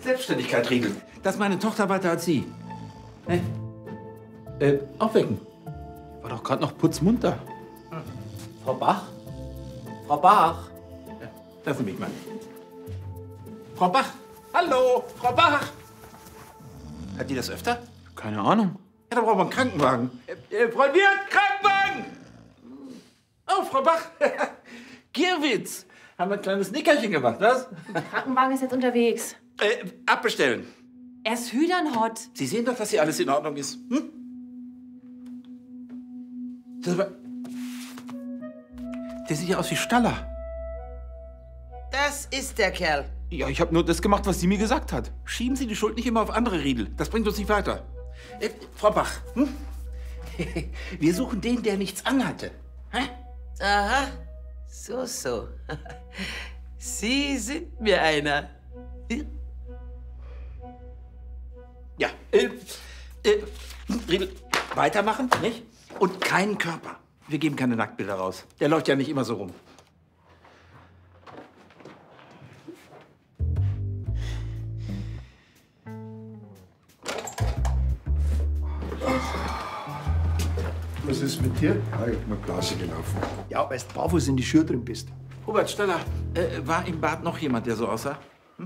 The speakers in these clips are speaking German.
Selbstständigkeit regeln. Dass meine Tochter weiter als Sie. Ne? Aufwecken. War doch gerade noch putzmunter. Frau Bach? Frau Bach? Ja, lassen Sie mich mal. Frau Bach! Hallo! Frau Bach! Hat die das öfter? Keine Ahnung. Ja, da brauchen wir einen Krankenwagen. Frau Wirt, Krankenwagen! Oh, Frau Bach! Gierwitz! Haben wir ein kleines Nickerchen gemacht, was? Der Krankenwagen ist jetzt unterwegs. Abbestellen. Er ist hüdernhot. Sie sehen doch, dass hier alles in Ordnung ist. Hm? Der sieht ja aus wie Staller. Das ist der Kerl. Ja, ich habe nur das gemacht, was sie mir gesagt hat. Schieben Sie die Schuld nicht immer auf andere Riedel. Das bringt uns nicht weiter. Frau Bach, hm? Wir suchen den, der nichts anhatte. Hä? Aha, so. Sie sind mir einer. Ja, Riedel, weitermachen, nicht? Und keinen Körper. Wir geben keine Nacktbilder raus. Der läuft ja nicht immer so rum. Was ist mit dir? Ja, ich hab mir Blase gelaufen. Ja, weil du barfuß in die Schuhe drin bist. Hubert Staller, war im Bad noch jemand, der so aussah?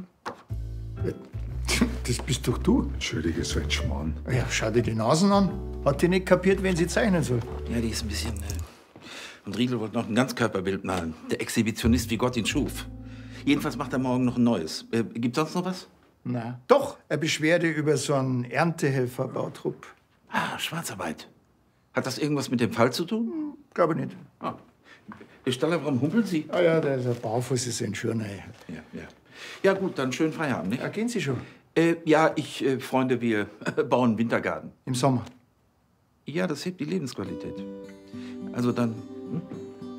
Das bist doch du. Entschuldige, so ein Schmarrn. Ja, schau dir die Nasen an. Hat die nicht kapiert, wen sie zeichnen soll. Ja, die ist ein bisschen... Und Riedel wollte noch ein Ganzkörperbild malen. Der Exhibitionist, wie Gott ihn schuf. Jedenfalls macht er morgen noch ein neues. Gibt's sonst noch was? Na, doch. Eine Beschwerde über so einen Erntehelfer-Bautrupp. Ah, Schwarzarbeit. Hat das irgendwas mit dem Fall zu tun? Glaube nicht. Ah. Staller, warum humpeln Sie? Ah ja, der Barfuß ist ein schöner. Ja. Ja gut, dann schönen Feierabend, nicht? Ja, gehen Sie schon. Ja, Freunde, wir bauen einen Wintergarten. Im Sommer. Ja, das hebt die Lebensqualität. Also dann... Hm?